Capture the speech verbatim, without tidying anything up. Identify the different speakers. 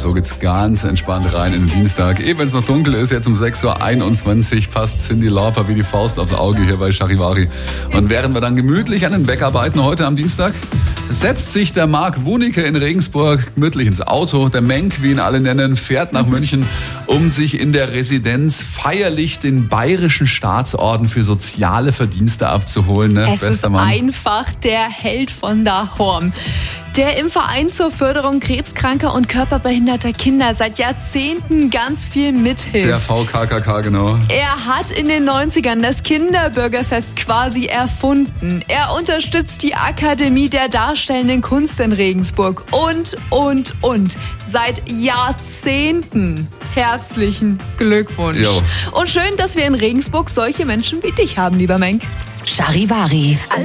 Speaker 1: so geht's ganz entspannt rein in den Dienstag. Eben wenn es noch dunkel ist, jetzt um sechs Uhr einundzwanzig passt Cyndi Lauper wie die Faust aufs Auge hier bei Charivari. Und während wir dann gemütlich an den Weg arbeiten heute am Dienstag, setzt sich der Marc Wunicke in Regensburg gemütlich ins Auto. Der Menk, wie ihn alle nennen, fährt nach München, um sich in der Residenz feierlich den Bayerischen Staatsorden für soziale Verdienste abzuholen. Ne?
Speaker 2: Es ist
Speaker 1: Mann.
Speaker 2: einfach der Held von daheim. Der im Verein zur Förderung krebskranker und körperbehinderter Kinder seit Jahrzehnten ganz viel mithilft.
Speaker 1: Der V K K K, genau.
Speaker 2: Er hat in den neunzigern das Kinderbürgerfest quasi erfunden. Er unterstützt die Akademie der Darstellenden Kunst in Regensburg und, und, und. Seit Jahrzehnten. Herzlichen Glückwunsch.
Speaker 1: Jo.
Speaker 2: Und schön, dass wir in Regensburg solche Menschen wie dich haben, lieber Menk.
Speaker 3: Charivari.